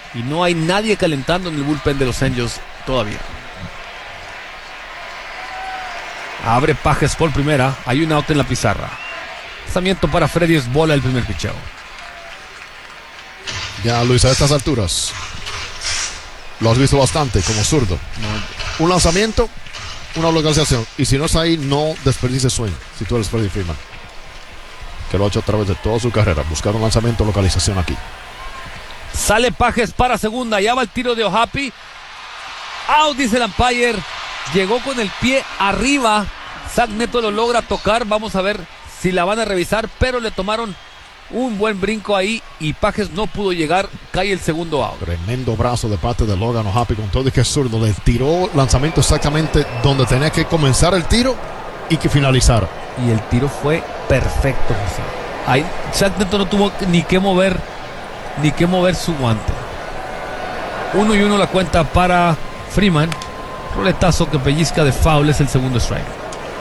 Y no hay nadie calentando en el bullpen de los Angels todavía. Abre Pages por primera. Hay un out en la pizarra. Lanzamiento para Freddy, es bola el primer picheo. Ya, Luis, a estas alturas lo has visto bastante como zurdo. Un lanzamiento, una localización. Y si no es ahí, no desperdices swing. Si tú eres Freddie Freeman, que lo ha hecho a través de toda su carrera. Buscar un lanzamiento, localización aquí. Sale Pages para segunda. Ya va el tiro de O'Happy. Out, dice el umpire. Llegó con el pie arriba. Zach Neto lo logra tocar. Vamos a ver si la van a revisar. Pero le tomaron un buen brinco ahí y Pages no pudo llegar. Cae el segundo out. Tremendo brazo de parte de Logan O'Happy, con todo y que es zurdo. Le tiró lanzamiento exactamente donde tenía que comenzar el tiro y que finalizar. Y el tiro fue perfecto, José. Ahí Zach Neto no tuvo ni que mover su guante. 1-1 la cuenta para Freeman. Roletazo que pellizca de foul, es el segundo strike.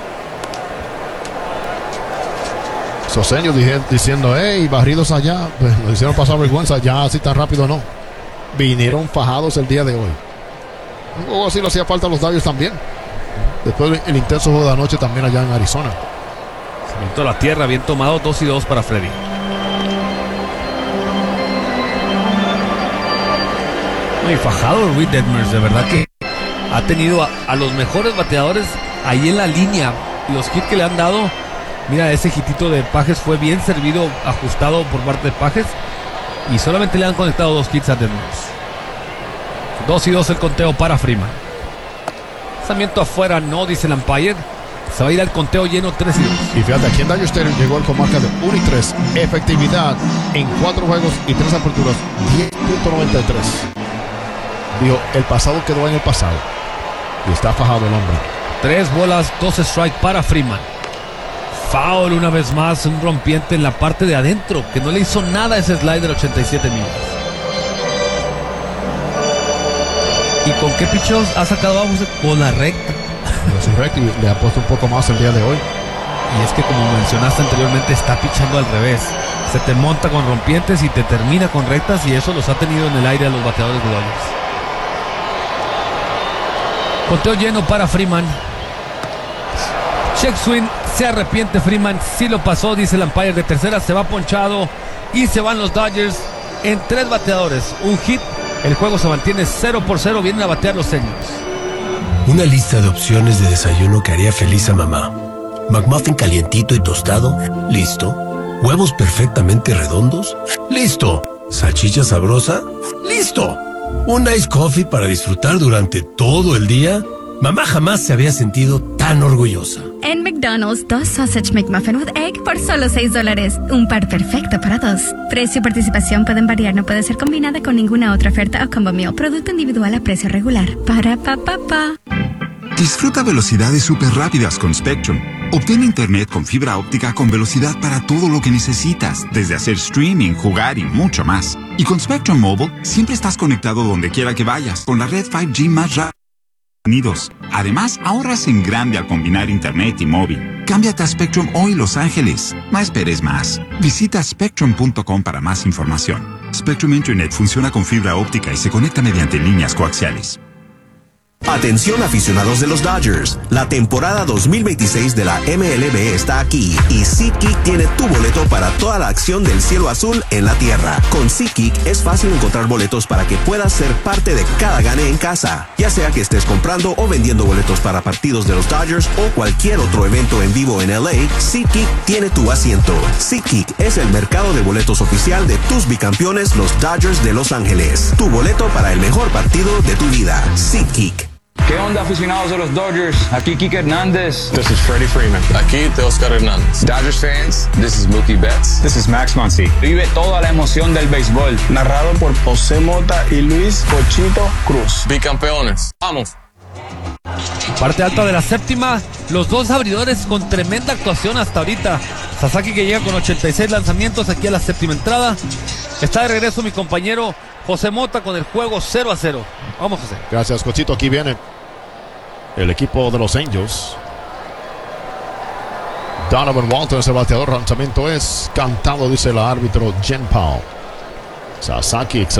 Soseño diciendo, hey, barridos allá, pues nos hicieron pasar vergüenza, ya así tan rápido no. Vinieron fajados el día de hoy. Un juego así le hacía falta a los Dodgers también. Después del intenso juego de anoche también allá en Arizona. Cemento a la tierra, bien tomado, 2-2 para Freddy. Muy fajado Reed Detmers, de verdad que ha tenido a los mejores bateadores ahí en la línea. Los hits que le han dado. Mira, ese hitito de Pages fue bien servido, ajustado por parte de Pages. Y solamente le han conectado 2 hits a Detmers. 2-2 el conteo para Freeman. Lanzamiento afuera, no, dice el umpire. Se va a ir al conteo lleno, 3-2. Y fíjate, aquí en Dodger Stadium llegó el comarca de 1-3. Efectividad en 4 juegos y 3 aperturas, 10.93. Dijo, el pasado quedó en el pasado. Y está fajado el hombre. 3 bolas, 2 strike para Freeman. Foul una vez más, un rompiente en la parte de adentro, que no le hizo nada a ese slider 87 millas. ¿Y con qué pichos ha sacado a con la recta? Con su recta, y le ha puesto un poco más el día de hoy. Y es que, como mencionaste anteriormente, está pichando al revés. Se te monta con rompientes y te termina con rectas, y eso los ha tenido en el aire a los bateadores de Dodgers. Conteo lleno para Freeman. Check swing, se arrepiente Freeman, sí lo pasó, dice el umpire de tercera, se va ponchado y se van los Dodgers en 3 bateadores, un hit, el juego se mantiene 0-0, vienen a batear los Angels. Una lista de opciones de desayuno que haría feliz a mamá. McMuffin calientito y tostado, listo. Huevos perfectamente redondos, listo. Salchicha sabrosa, listo. Un ice coffee para disfrutar durante todo el día. Mamá jamás se había sentido tan orgullosa. En McDonald's, 2 Sausage McMuffin with Egg por solo $6. Un par perfecto para 2. Precio y participación pueden variar, no puede ser combinada con ninguna otra oferta o combo meal. Producto individual a precio regular. Para pa. Disfruta velocidades súper rápidas con Spectrum. Obtén internet con fibra óptica con velocidad para todo lo que necesitas, desde hacer streaming, jugar y mucho más. Y con Spectrum Mobile, siempre estás conectado donde quiera que vayas, con la red 5G más rápida. Además, ahorras en grande al combinar internet y móvil. Cámbiate a Spectrum hoy, Los Ángeles. No esperes más. Visita spectrum.com para más información. Spectrum Internet funciona con fibra óptica y se conecta mediante líneas coaxiales. Atención aficionados de los Dodgers, la temporada 2026 de la MLB está aquí y SeatGeek tiene tu boleto para toda la acción del cielo azul en la tierra. Con SeatGeek es fácil encontrar boletos para que puedas ser parte de cada gane en casa, ya sea que estés comprando o vendiendo boletos para partidos de los Dodgers o cualquier otro evento en vivo en LA. SeatGeek tiene tu asiento. SeatGeek es el mercado de boletos oficial de tus bicampeones, los Dodgers de Los Ángeles. Tu boleto para el mejor partido de tu vida. SeatGeek. ¿Qué onda, aficionados de los Dodgers? Aquí Kike Hernández. This is Freddie Freeman. Aquí Teoscar Hernández. Dodgers fans, this is Mookie Betts. This is Max Muncy. Vive toda la emoción del béisbol. Narrado por José Mota y Luis Cochito Cruz. Bicampeones. ¡Vamos! Parte alta de la séptima, los 2 abridores con tremenda actuación hasta ahorita. Sasaki, que llega con 86 lanzamientos aquí a la séptima entrada. Está de regreso mi compañero José Mota con el juego 0-0. Vamos, José. Gracias, Cochito. Aquí viene el equipo de los Angels. Donovan Walters, el bateador. Lanzamiento es cantado, dice el árbitro Jen Powell. Sasaki,